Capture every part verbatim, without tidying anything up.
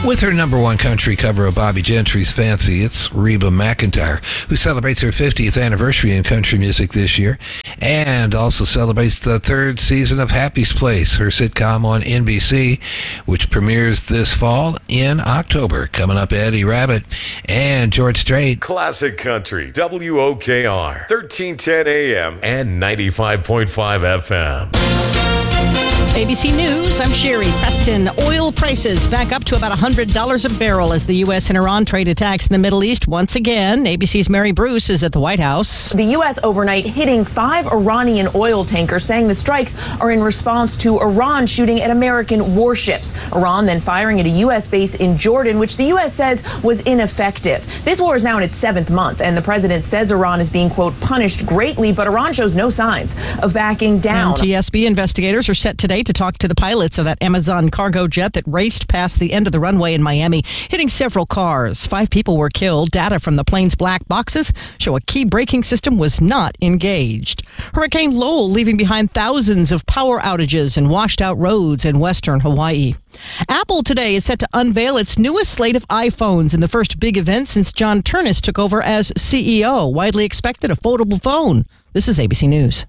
With her number one country cover of Bobby Gentry's Fancy, it's Reba McEntire, who celebrates her fiftieth anniversary in country music this year and also celebrates the third season of Happy's Place, her sitcom on N B C, which premieres this fall in October. Coming up, Eddie Rabbitt and George Strait. Classic Country, W O K R, thirteen ten A M and ninety-five point five F M. A B C News, I'm Sherry Preston. Oil prices back up to about one hundred dollars a barrel as the U S and Iran trade attacks in the Middle East once again. A B C's Mary Bruce is at the White House. The U S overnight hitting five Iranian oil tankers, saying the strikes are in response to Iran shooting at American warships. Iran then firing at a U S base in Jordan, which the U S says was ineffective. This war is now in its seventh month, and the president says Iran is being, quote, punished greatly, but Iran shows no signs of backing down. And T S B investigators are set today to talk to the pilots of that Amazon cargo jet that raced past the end of the runway in Miami, hitting several cars. Five people were killed. Data from the plane's black boxes show a key braking system was not engaged. Hurricane Lowell leaving behind thousands of power outages and washed out roads in western Hawaii. Apple today is set to unveil its newest slate of iPhones in the first big event since John Turnus took over as C E O. Widely expected a foldable phone. This is A B C News.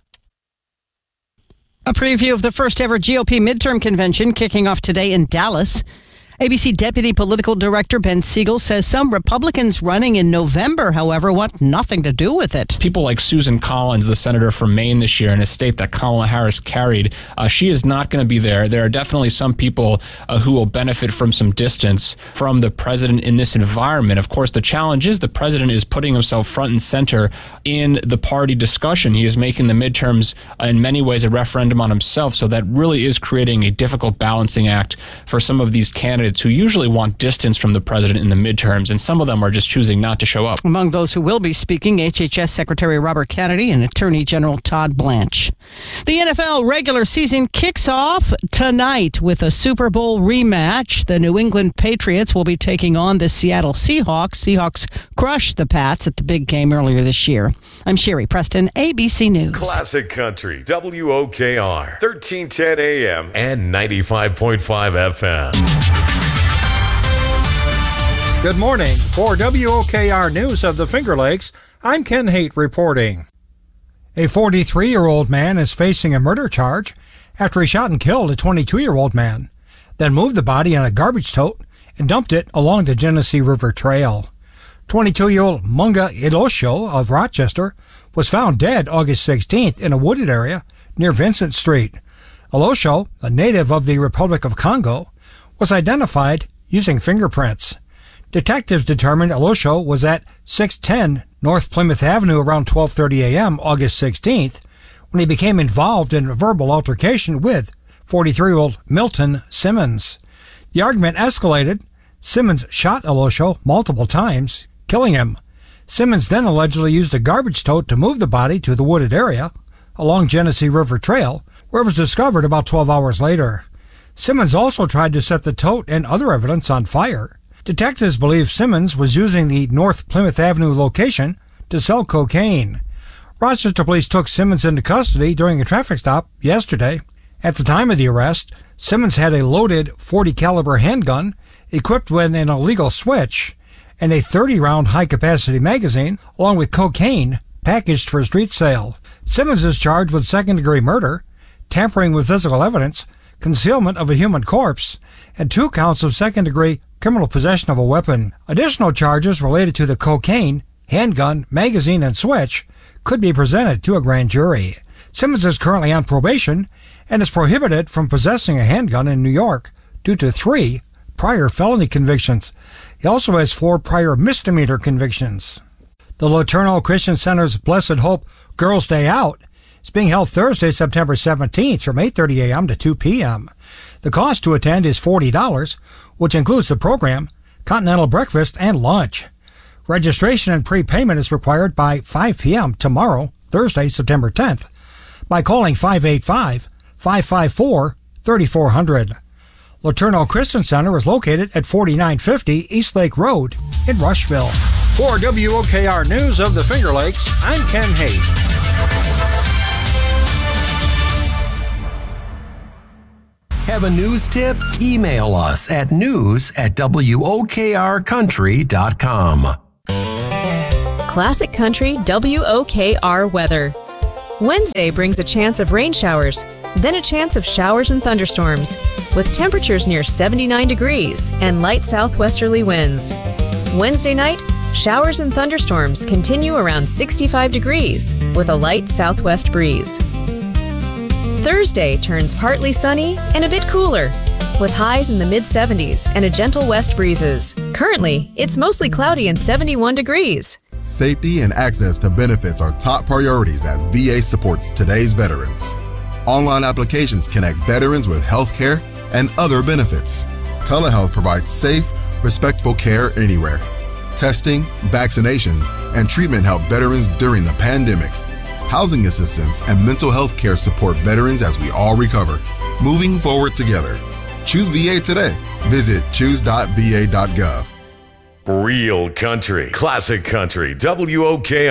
A preview of the first ever G O P midterm convention kicking off today in Dallas. A B C Deputy Political Director Ben Siegel says some Republicans running in November, however, want nothing to do with it. People like Susan Collins, the senator from Maine this year in a state that Kamala Harris carried, uh, she is not going to be there. There are definitely some people uh, who will benefit from some distance from the president in this environment. Of course, the challenge is the president is putting himself front and center in the party discussion. He is making the midterms uh, in many ways a referendum on himself, so that really is creating a difficult balancing act for some of these candidates who usually want distance from the president in the midterms, and some of them are just choosing not to show up. Among those who will be speaking, H H S Secretary Robert Kennedy and Attorney General Todd Blanche. The N F L regular season kicks off tonight with a Super Bowl rematch. The New England Patriots will be taking on the Seattle Seahawks. Seahawks crushed the Pats at the big game earlier this year. I'm Sherry Preston, A B C News. Classic Country, W O K R, thirteen ten A M and ninety-five point five F M. Good morning. For W O K R News of the Finger Lakes, I'm Ken Haight reporting. A forty-three-year-old man is facing a murder charge after he shot and killed a twenty-two-year-old man, then moved the body in a garbage tote and dumped it along the Genesee River Trail. twenty-two-year-old Munga Ilosho of Rochester was found dead August sixteenth in a wooded area near Vincent Street. Ilosho, a native of the Republic of Congo, was identified using fingerprints. Detectives determined Ilosho was at six ten North Plymouth Avenue around twelve thirty a.m. August sixteenth when he became involved in a verbal altercation with forty-three-year-old Milton Simmons. The argument escalated. Simmons shot Ilosho multiple times, killing him. Simmons then allegedly used a garbage tote to move the body to the wooded area along Genesee River Trail, where it was discovered about twelve hours later. Simmons also tried to set the tote and other evidence on fire. Detectives believe Simmons was using the North Plymouth Avenue location to sell cocaine. Rochester police took Simmons into custody during a traffic stop yesterday. At the time of the arrest, Simmons had a loaded forty caliber handgun equipped with an illegal switch and a thirty round high-capacity magazine, along with cocaine packaged for street sale. Simmons is charged with second-degree murder, tampering with physical evidence, concealment of a human corpse, and two counts of second-degree criminal possession of a weapon. Additional charges related to the cocaine, handgun, magazine, and switch could be presented to a grand jury. Simmons is currently on probation and is prohibited from possessing a handgun in New York due to three prior felony convictions. He also has four prior misdemeanor convictions. The Laterno Christian Center's Blessed Hope Girls' Day Out is being held Thursday, September seventeenth from eight thirty a.m. to two p.m. The cost to attend is forty dollars, which includes the program, continental breakfast, and lunch. Registration and prepayment is required by five p.m. tomorrow, Thursday, September tenth, by calling five eight five, five five four, three four zero zero. Laterno Christian Center is located at forty-nine fifty East Lake Road in Rushville. For W O K R News of the Finger Lakes, I'm Ken Haight. Have a news tip? Email us at news at W O K R country dot com. Classic Country W O K R weather. Wednesday brings a chance of rain showers, then a chance of showers and thunderstorms, with temperatures near seventy-nine degrees and light southwesterly winds. Wednesday night, showers and thunderstorms continue around sixty-five degrees with a light southwest breeze. Thursday turns partly sunny and a bit cooler, with highs in the mid seventies and a gentle west breezes. Currently, it's mostly cloudy and seventy-one degrees. Safety and access to benefits are top priorities as V A supports today's veterans. Online applications connect veterans with health care and other benefits. Telehealth provides safe, respectful care anywhere. Testing, vaccinations, and treatment help veterans during the pandemic. Housing assistance and mental health care support veterans as we all recover. Moving forward together. Choose V A today. Visit choose dot v a dot gov. Real country, classic country, W O K R.